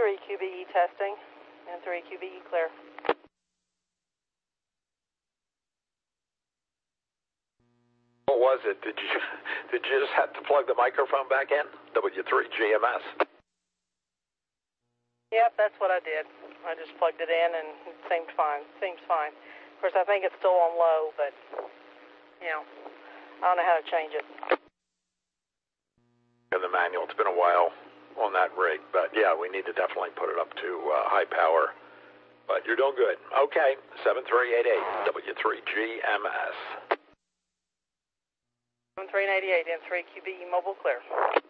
N3QBE testing. N3QBE clear. What was it? Did you just have to plug the microphone back in? W3GMS. Yep, that's what I did. I just plugged it in and it seemed fine. Seems fine. Of course, I think it's still on low, but, you know, I don't know how to change it. In the manual, it's been a while on that rig, but yeah, we need to definitely put it up to high power. But you're doing good. Okay, 7388 W3GMS. 7388 N3QBE mobile clear.